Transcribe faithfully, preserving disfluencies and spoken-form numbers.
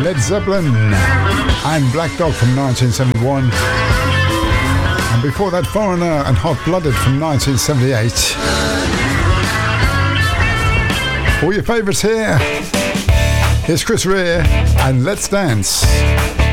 Led Zeppelin and Black Dog from nineteen seventy-one. And before that, Foreigner and Hot Blooded from nineteen seventy-eight. All your favourites here. Here's Chris Rea and Let's Dance.